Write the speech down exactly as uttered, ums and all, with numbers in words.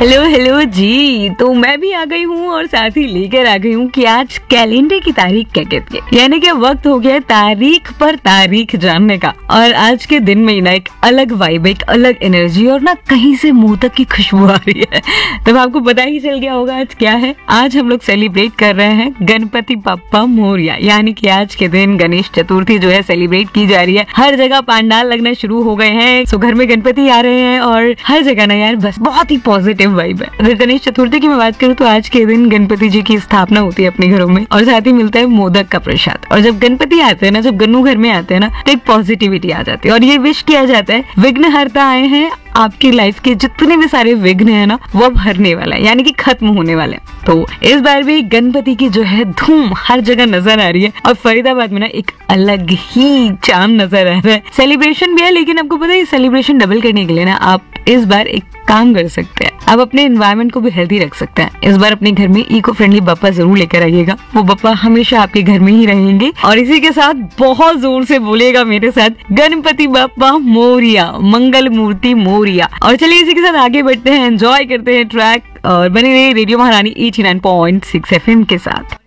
Hello hello जी। तो मैं भी आ गई हूँ और साथ ही लेकर आ गई हूँ कि आज कैलेंडर की तारीख क्या कहती है, यानी कि वक्त हो गया तारीख पर तारीख जानने का। और आज के दिन में ना एक अलग वाइब, एक अलग एनर्जी और ना कहीं से मुंह तक की खुशबू आ रही है। तब आपको पता ही चल गया होगा आज क्या है। आज हम लोग सेलिब्रेट कर रहे हैं गणपति बप्पा मोरया, यानी कि आज के दिन गणेश चतुर्थी जो है सेलिब्रेट की जा रही है। हर जगह पंडाल लगना शुरू हो गए हैं, सो घर में गणपति आ रहे हैं और हर जगह ना यार बस बहुत ही पॉजिटिव वाइब है। अगर गणेश चतुर्थी की मैं बात करूँ तो आज के दिन गणपति जी की स्थापना होती है अपने घरों में और साथ ही मिलता है मोदक का प्रसाद। और जब गणपति आते हैं ना, जब गन्नू घर में आते हैं ना, तो एक पॉजिटिविटी आ जाती है और ये विश किया जाता है विघ्नहर्ता आए हैं, आपकी लाइफ के जितने भी सारे विघ्न है ना वो अब हरने वाला है, यानी कि खत्म होने वाले हैं। तो इस बार भी गणपति की जो है धूम हर जगह नजर आ रही है और फरीदाबाद में ना एक अलग ही चाम नजर आ रहा है। सेलिब्रेशन भी है, लेकिन आपको पता है सेलिब्रेशन डबल करने के लिए ना आप इस बार एक काम कर सकते हैं, आप अपने एनवायरनमेंट को भी हेल्दी रख सकते हैं। इस बार अपने घर में इको फ्रेंडली बप्पा जरूर लेकर आइएगा, वो बप्पा हमेशा आपके घर में ही रहेंगे। और इसी के साथ बहुत जोर से बोलिएगा मेरे साथ गणपति बप्पा मोरया, मंगल मूर्ति मोरया। और चलिए इसी के साथ आगे बढ़ते हैं, एंजॉय करते हैं ट्रैक और बने रहिए रेडियो महारानी eighty nine point six F M के साथ।